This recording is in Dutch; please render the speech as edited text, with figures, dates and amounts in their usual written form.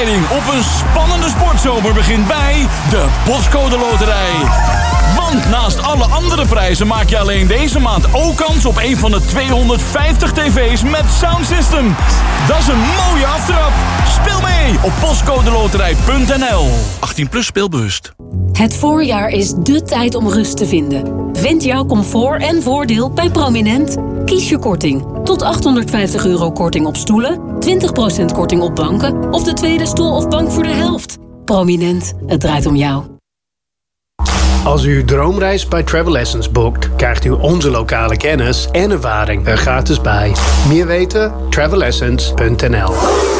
voorbereiding op een spannende sportzomer begint bij de Postcode Loterij. Want naast alle andere prijzen maak je alleen deze maand ook kans op een van de 250 tv's met soundsystem. Dat is een mooie aftrap. Speel mee op postcodeloterij.nl. 18+ speelbewust. Het voorjaar is dé tijd om rust te vinden. Vind jouw comfort en voordeel bij Prominent. Kies je korting. Tot €850 korting op stoelen, 20% korting op banken of de tweede stoel of bank voor de helft. Prominent, het draait om jou. Als u uw droomreis bij Travel Essence boekt, krijgt u onze lokale kennis en ervaring er gratis bij. Meer weten? travelessence.nl.